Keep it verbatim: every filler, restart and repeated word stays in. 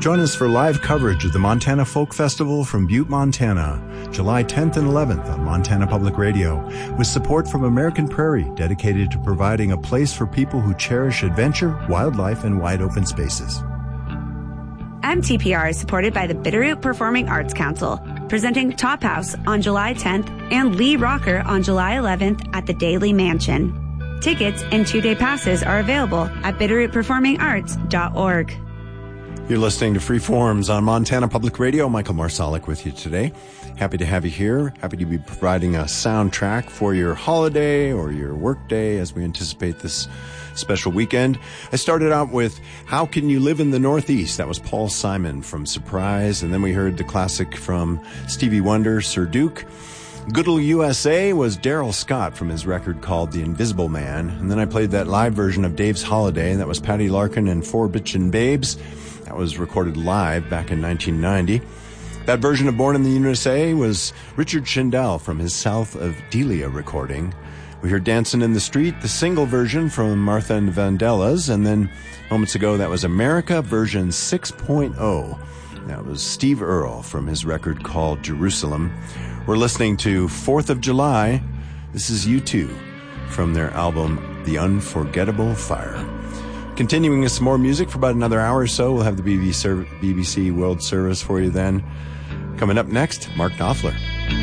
Join us for live coverage of the Montana Folk Festival from Butte, Montana, July tenth and eleventh on Montana Public Radio, with support from American Prairie, dedicated to providing a place for people who cherish adventure, wildlife, and wide open spaces. M T P R is supported by the Bitterroot Performing Arts Council, presenting Top House on July tenth and Lee Rocker on July eleventh at the Daly Mansion. Tickets and two-day passes are available at bitterroot performing arts dot org. You're listening to Free Forms on Montana Public Radio. Michael Marsalic with you today. Happy to have you here. Happy to be providing a soundtrack for your holiday or your work day as we anticipate this special weekend. I started out with How Can You Live in the Northeast? That was Paul Simon from Surprise. And then we heard the classic from Stevie Wonder, Sir Duke. Good'll U S A was Daryl Scott from his record called The Invisible Man. And then I played that live version of Dave's Holiday. That was Patty Larkin and Four Bitchin' Babes. That was recorded live back in nineteen ninety. That version of Born in the U S A was Richard Schindel from his South of Delia recording. We heard Dancin' in the Street, the single version from Martha and Vandellas. And then moments ago, that was America version six point oh. That was Steve Earle from his record called Jerusalem. We're listening to fourth of July. This is U two from their album The Unforgettable Fire. Continuing with some more music for about another hour or so. We'll have the B B C World Service for you then. Coming up next, Mark Knopfler.